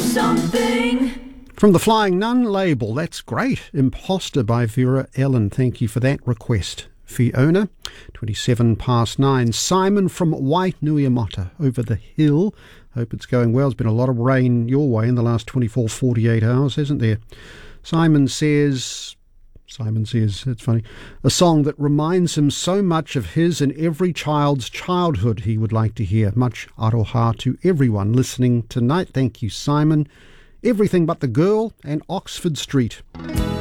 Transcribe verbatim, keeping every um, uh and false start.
something. From the Flying Nun label, that's great. Imposter by Vera Ellen. Thank you for that request, Fiona. twenty-seven past nine. Simon from Wainuiomata, Over the Hill. Hope it's going well. There's been a lot of rain your way in the last twenty-four, forty-eight hours, hasn't there? Simon says... Simon says, it's funny, a song that reminds him so much of his and every child's childhood he would like to hear. Much aroha to everyone listening tonight. Thank you, Simon. Everything But the Girl and Oxford Street.